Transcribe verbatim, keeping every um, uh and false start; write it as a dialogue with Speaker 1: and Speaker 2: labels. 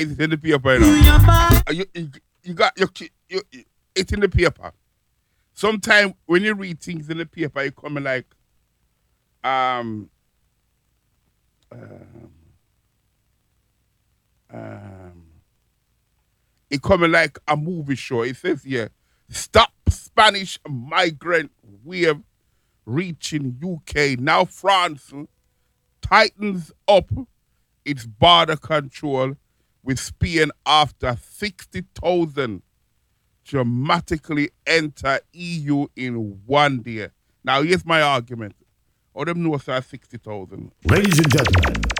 Speaker 1: It's in the paper, you know. You, you, you got your, you, you, it's in the paper. Sometimes when you read things in the paper, it come like, um, um, um, it coming like a movie show. It says here, stop Spanish migrant wave reaching U K. Now France tightens up its border control with Spain after sixty thousand dramatically enter E U in one day. Now, here's my argument. All them know say sixty thousand.
Speaker 2: Ladies and gentlemen,